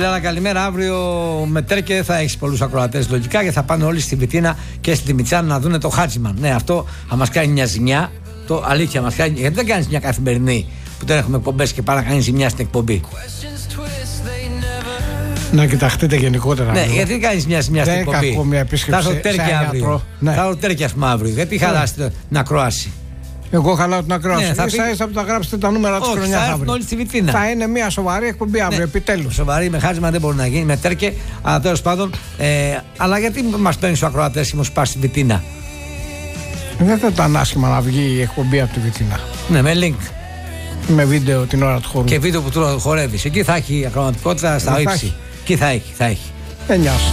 Φιλάνα, καλημέρα. Αύριο με Τέρκε θα έχει πολλούς ακροατές λογικά και θα πάνε όλοι στη Βιτίνα και στη Μιτσάν να δουν το Χάτζιμαν. Ναι, αυτό θα μας κάνει μια ζημιά. Το αλήθεια μας κάνει. Γιατί δεν κάνεις μια καθημερινή που δεν έχουμε εκπομπές και πάρα να κάνει ζημιά στην εκπομπή. Να κοιταχτείτε γενικότερα. Ναι, γιατί δεν κάνεις μια ζημιά στην εκπομπή. Θα έρθω Τέρκε αύριο. Θα έρθω Τέρκε αύριο. Γιατί χαλάσετε την ακρόαση. Εγώ χαλάω την ακρόαση. Ίσα που θα γράψετε τα νούμερα της χρονιάς. Θα έρθουν όλοι στη Βιτίνα. Θα είναι μια σοβαρή εκπομπή αύριο, επιτέλους. Σοβαρή, με Χάτζιμαν δεν μπορεί να γίνει, με Τέρκε. Αλλά τέλος πάντων. Αλλά γιατί μας παίρνει ο ακροατές και μας πας στη Βιτίνα. Δεν θα ήταν άσχημα να βγει η εκπομπή από τη Βιτίνα. Ναι, με link. Με βίντεο την ώρα του χορού. Και βίντεο που του χορεύεις. Εκεί θα έχει ακροματικότητα στα ύψη. Εκεί θα έχει. Δεν νοιάζει.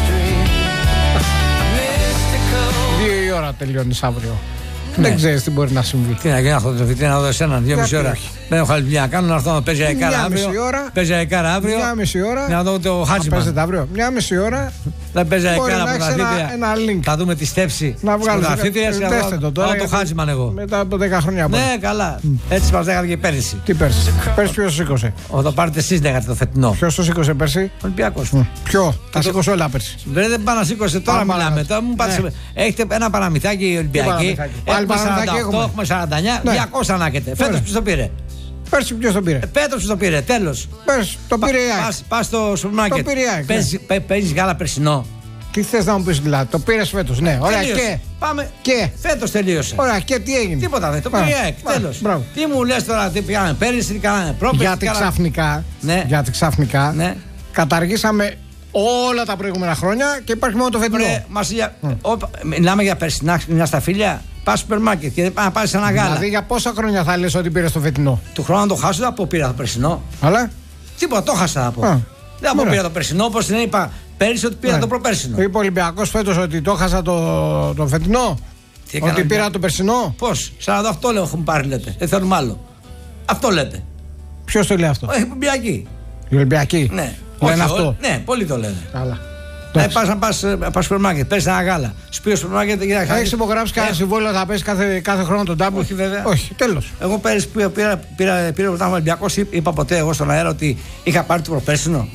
2 η ώρα τελειώνεις αύριο. Δεν ξέρεις τι μπορεί να συμβεί. Τι να γίνει αυτό το Βιτίνα να δω εσένα, 2,5 ώρα. Δεν έχω άλλη δουλειά να κάνω, να έρθω να παίζει αεκάρα αύριο. Παίζει αεκάρα αύριο. 1,5 ώρα. Να δω το Χάτζιμαν. Παίζεται αύριο. 1,5 ώρα. Δεν παίζει αεκάρα από τα θήτρια. Ένα link. Θα δούμε τη στέψη. Να βγάλω τα θήτρια και να δω το Χάτζιμαν εγώ. Μετά από 10 χρόνια. Ναι, καλά. Έτσι μας λέγατε και πέρυσι. Τι πέρυσι. Πέρυσι ποιος το σήκωσε. Το πάρετε εσείς λέγατε το φετινό. Ποιος το σήκωσε πέρυσι. Ολυμπιακός. Ποιο. Τα σήκωσε όλα πέρυσι. Δεν πάνε να σήκωσε τώρα μιλάμε. Έχετε ένα παραμυθάκι Ολυμπιακή. Έχουμε 49, 200 ανάκεται. Φέτος ποιος το πήρε. Πέρσι ποιος το πήρε. Πέτρος το πήρε, τέλος. Πέρσι το πήρε η ΑΕΚ. Πας στο σούπερ μάρκετ. Παίζεις γάλα περσινό. Τι θες να μου πεις δηλαδή. Το πήρες φέτος, ναι. Ωραία, και. Πάμε. Και. Φέτος τελείωσε. Ωραία, και τι έγινε. Τίποτα δεν. Το πήρε η ΑΕΚ. Τέλος. Τι μου λες τώρα, τι πήγαμε πέρυσι, τι κάναμε πρόπερσι. Γιατί ξαφνικά καταργήσαμε όλα τα προηγούμενα χρόνια και υπάρχει μόνο το φετινό. Μιλάμε για περσινά στα φίλια. Πας σούπερ μάρκετ και να πάρεις ένα γάλα. Δηλαδή για πόσα χρόνια θα λες ότι πήρες το φετινό. Του χρόνου να το χάσω, δεν πήρα το περσινό. Αλλά. Τίποτα, το χάσα να πω. Δεν πήρα το περσινό, όπως δεν είπα πέρυσι ότι πήρα το προπέρσινο. Είπε ο Ολυμπιακός φέτος ότι το χάσα το φετινό. Ότι πήρα το περσινό. Πώς, 48 λέω έχουν πάρει λέτε. Δεν θέλουμε άλλο. Αυτό λέτε. Ποιος το λέει αυτό. Οι Ολυμπιακοί. Οι Ολυμπιακοί. Ναι. Λένε αυτό. Ναι, πολλοί το λένε. Καλά. Πας να πας σούπερ μάρκετ, παίρνεις ένα γάλα. Σου πει ο σούπερ μάρκετ για να χάσει. Έχεις υπογράψει κανένα συμβόλαιο θα παίζει κάθε χρόνο τον τάμπο. Όχι, βέβαια. Όχι, τέλος. Εγώ πέρυσι που πήρα πρωτάθλημα Ολυμπιακός, είπα ποτέ εγώ στον αέρα ότι είχα πάρει το προπέρσινο.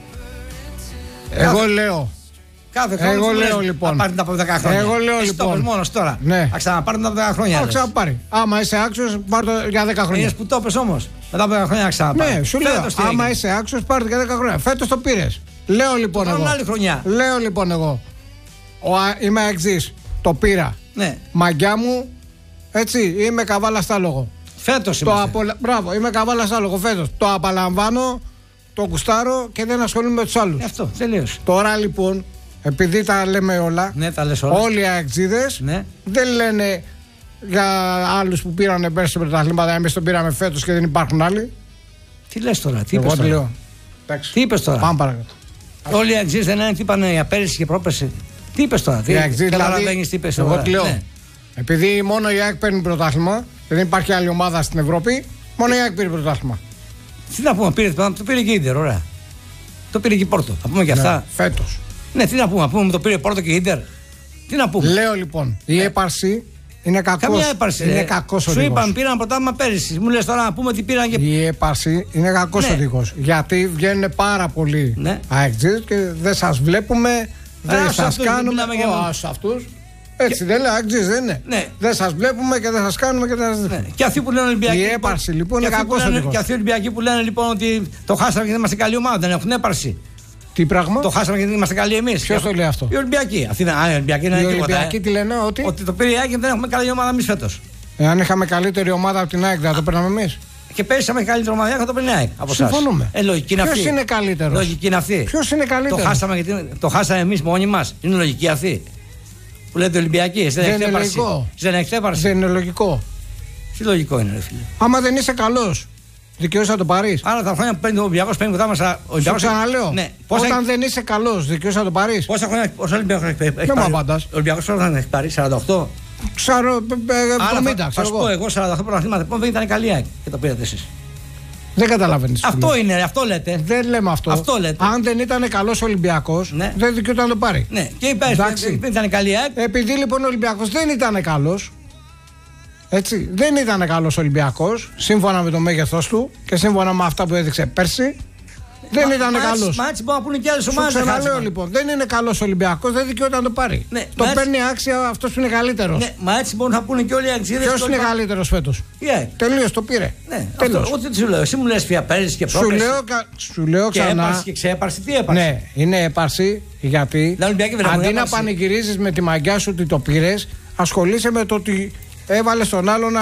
Εγώ λέω. Κάθε χρόνο. Εγώ λέω λοιπόν. Θα πάρει τα από 10 χρόνια. Εγώ λέω λοιπόν. Μόνο τώρα. Ναι. Θα ξαναπάρει τα από 10 χρόνια. Θα ξαναπάρει. Άμα είσαι άξιος, πάρ' το για 10 χρόνια. Είναι που το πες όμως. Μετά από 10 χρόνια θα ξαναπάρει. Ναι, σου λέω. Άμα είσαι άξιος, πάρ' το για 10 χρόνια. Φέτος το πήρες. Λέω λοιπόν εγώ. Άλλη χρονιά. Λέω λοιπόν εγώ. Είμαι εξής. Το πήρα. Ναι. Μαγκιά μου. Έτσι. Είμαι καβάλα στα λόγο. Φέτος Μπράβο. Είμαι καβάλα στα λόγο φέτος. Το απαλαμβάνω. Το κουστάρω και δεν ασχολούμαι με τους άλλους. Αυτό. Τελείωσε. Τώρα λοιπόν. Επειδή τα λέμε όλα. Ναι, τα λες όλα. Όλοι οι αεξίδες δεν λένε για άλλους που πήραν πέρσι πρωταθλήματα. Εμείς το πήραμε φέτος και δεν υπάρχουν άλλοι. Τι λες τώρα, τι είπες τώρα. Τι είπες τώρα. Πάμε παρακάτω. Όλοι οι αεξίδες δεν λένε τι είπαν για πέρσι και πρόπερσι. Τι είπες τώρα. Τι καταλαβαίνεις τι είπες. Εγώ τι λέω. Επειδή μόνο η ΑΕΚ παίρνει πρωτάθλημα και δεν υπάρχει άλλη ομάδα στην Ευρώπη, μόνο η ΑΕΚ πήρε πρωτάθλημα. Τι να πούμε, το πήρε και η Ίντερ, ωραία. Το πήρε και η Πόρτο. Θα πούμε και αυτά. Φέτος. Ναι, τι να πούμε, το πήρε Πόρτο και η Ίντερ. Τι να πούμε. Λέω λοιπόν, η έπαρση είναι κακός. Καμία έπαρση. Είναι κακός οδηγός. Σου είπαν πήραν πρωτάθλημα πέρυσι. Μου λες τώρα να πούμε τι πήραν και. Η έπαρση είναι κακός οδηγός. Γιατί βγαίνουν πάρα πολλοί αεξίδες και δεν σας βλέπουμε, δεν σας κάνουμε. Σε αυτούς. Έτσι δεν λέει, αεξίδες δεν είναι. Ναι. Δεν σας βλέπουμε και δεν σας κάνουμε και δεν σας. Και αυτοί που λένε Ολυμπιακοί. Η έπαρση λοιπόν είναι κακός οδηγός. Και αυτοί οι Ολυμπιακοί που λένε λοιπόν ότι το χάσαμε γιατί δεν είμαστε καλή ομάδα, δεν έχουν έπαρση. Τι πράγμα? Το χάσαμε γιατί είμαστε καλοί εμείς. Ποιος το λέει αυτό? Οι Ολυμπιακοί. Αυτοί είναι, οι Ολυμπιακοί είναι τίποτα. Οι Ολυμπιακοί τι λένε, ότι το πήρε η ΑΕΚ και δεν έχουμε καλή ομάδα εμείς φέτος. Εάν είχαμε καλύτερη ομάδα από την ΑΕΚ, δεν το παίρναμε εμείς. Και πέρυσι είχαμε καλύτερη ομάδα, θα το παίρνει η ΑΕΚ. Συμφωνούμε. Λογική είναι αυτή. Ποιος είναι καλύτερος? Λογική είναι αυτή. Ποιος είναι καλύτερος? Το χάσαμε γιατί το χάσαμε εμείς μόνοι μας. Είναι λογική αυτή. Που λέτε Ολυμπιακοί, δεν είναι λογικό. Δεν είναι λογικό. Τι λογικό είναι, ρε φίλε. Άμα δεν είσαι καλός, δικαιούσε να το πάρεις. Άρα τα χρόνια που παίρνει ο Ολυμπιακός παίρνει κοντά μας. Σου ξαναλέω. Ναι. Όταν δεν είσαι καλός, δικαιούσε να το πάρεις. Πόσα χρόνια ο Ολυμπιακός έχει πάρει? Δεν μου απαντάς. Ο Ολυμπιακός πόσα έχει πάρει, 48. Ξέρω, 70. Θα σου πω εγώ 48 πρωταθλήματα. Πού δεν ήταν καλή ΑΕΚ και το πήρατε εσείς. Δεν καταλαβαίνεις. Αυτό είναι, αυτό λέτε. Δεν λέμε αυτό. Αυτό λέτε. Αν δεν ήταν καλός Ολυμπιακός, δεν δικαιούταν να το πάρει. Ναι, και δεν ήταν καλή ΑΕΚ. Επειδή λοιπόν ο Ολυμπιακός δεν ήταν καλός. Έτσι, δεν ήταν καλός Ολυμπιακός, σύμφωνα με το μέγεθός του και σύμφωνα με αυτά που έδειξε πέρσι. Δεν ήταν καλό. Μα έτσι μπορούν να πούνε και άλλες ομάδες. Σου ξαναλέω λοιπόν, δεν είναι καλό Ολυμπιακός, δεν δικαιούται να το πάρει. Ναι, το παίρνει άξια αυτός που είναι καλύτερος. Ναι, μα έτσι μπορούν να πούνε και όλοι οι αξίδες. Ποιος είναι καλύτερος φέτος? Τελείως το πήρε. Ναι, ούτε σου λέω. Εσύ μου λες πια πέρυσι και πρόπερσι. Σου λέω ξανά. Και έπαρση και ξέπαρση, τι έπαρση? Ναι, είναι έπαρση γιατί αντί να πανηγυρίζεις με τη μαγιά σου ότι το πήρες, ασχολείσαι με το ότι έβαλε τον άλλον